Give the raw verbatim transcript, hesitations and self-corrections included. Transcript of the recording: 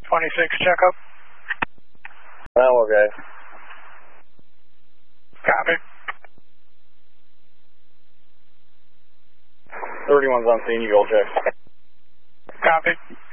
twenty-six checkup. Oh, okay. Copy. thirty-one's on scene, you go check. Copy.